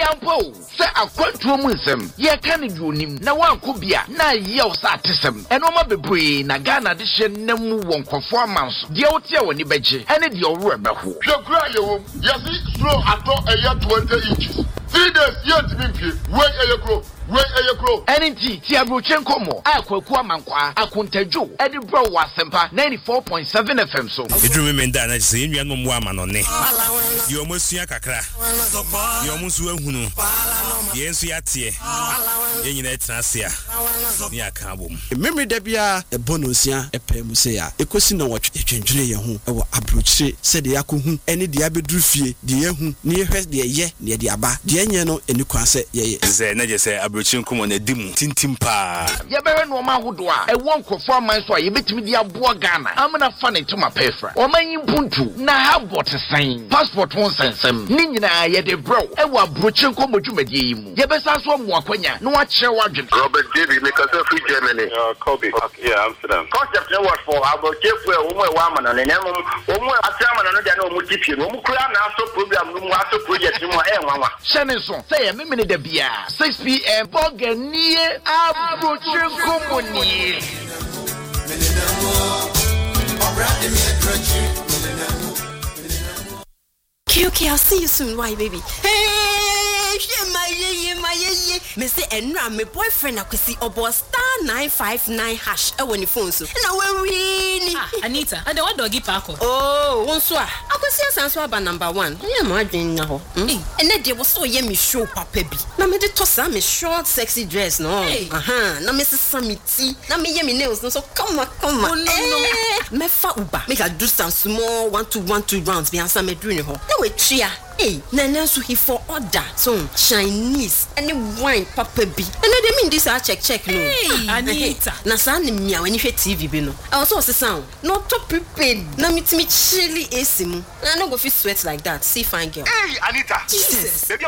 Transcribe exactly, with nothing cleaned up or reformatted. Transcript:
Ampo, say a quantum ye can you nim, na one could be a na yell satism, and Oma Bebre, Nagana addition, Nemu won't performance, the Otia when you beji, and it your rubber. Your grandeur, yes, slow at all a year twenty inches. Three days yet to be wait a year grow. Wait a year grow. And indeed, Tiabrochenko mo, Aqua Mankwa, Akuntejo, Edinburgh Wasempa, ninety-four point seven F M. So, you remember that I say you are no woman on it. You almost see a cacra. You almost will who know. Yes, we are here. In that Nasia, near Kabum. Memory Debia, a bonusia, a pemusea, a question of what you can do, or approach, said the Yaku, any diabedrufi, the Yahu, near her, the ye, near the Abba, the Yano, and you can say, yes, I just say, Abruchin come on a dim, tintimpa. Yaberan Wama Woodwa, I won't conform my soy, you bet me the Abua Ghana. I'm not funny to my paper. Or my Buntu, now how bought a sign. Passport won't send some. Nina, yet a bro, I want Bruchin come to Medium. Yabesas one more quenya, no watch your wagon. Robert David, make us a free Germany. Uh, Kobe. Yeah, Amsterdam. Concept no what for. I will keep where woman and then woman a chairman and no Mutipi, no crown also program, no also project, no more. Shannon, say a minute de beer, six p m. Bogan near Abruchin Company. Okay, okay, I'll see you soon. Why, baby? Hey, my ye, my ye, Mister Enra, my boyfriend, I could see about star nine five nine hash. I want your phone so. And I will really. Ah, Anita, I don't want doggy parko. Oh, one swa. I could see a answer about number one. Yeah, my dream now. And then there was so yummy show, Papa. Now, me the toss a short, sexy dress, no. Uh huh. Now, Missus Samiti. Now, me yummy nails, no. So come on, come on. Oh, no, no. Me fa uba. Make a do some small one to one two rounds. Be answer me doing ho. No, wait, chia. Hey, Nana so he for order. So Chinese any wine papa bi. And they mean this I check check no. Hey, Anita. Na sa ni mia when you T V bi no. I also say sound. No to prepared. Na meet me chilly A C mu. Na no go fit sweat like that. See fine girl. Hey, Anita. Jesus. Baby,